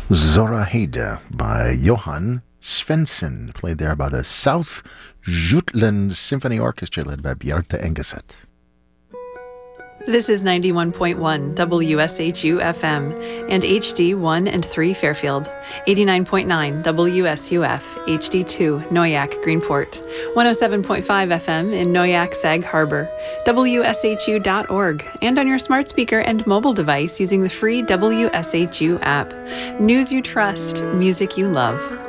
Zorahede by Johan Svensson, played there by the South Jutland Symphony Orchestra led by Bjarte Engeset. This is 91.1 WSHU FM and HD 1 and 3 Fairfield, 89.9 WSUF HD 2 Noyak Greenport, 107.5 FM in Noyak Sag Harbor, WSHU.org, and on your smart speaker and mobile device using the free WSHU app. News you trust, music you love.